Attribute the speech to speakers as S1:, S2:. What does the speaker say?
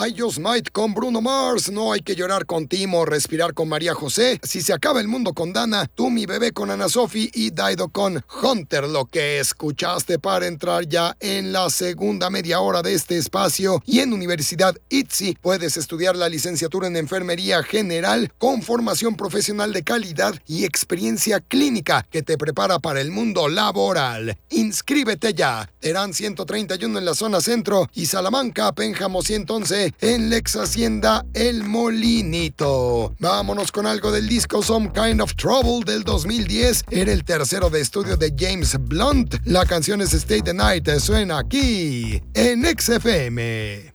S1: I Just Might con Bruno Mars, No hay que llorar con Timo, Respirar con María José, Si se acaba el mundo con Dana, Tú mi bebé con Ana Sofi y Daido con Hunter. Lo que escuchaste para entrar ya en la segunda media hora de este espacio. Y en Universidad ITZY puedes estudiar la licenciatura en Enfermería General con formación profesional de calidad y experiencia clínica que te prepara para el mundo laboral. Inscríbete ya. Terán 131 en la zona centro y Salamanca, Pénjamo 111 en Lex Hacienda El Molinito. Vámonos con algo del disco Some Kind of Trouble del 2010. Era el tercero de estudio de James Blunt. La canción es Stay the Night. Suena aquí en XFM.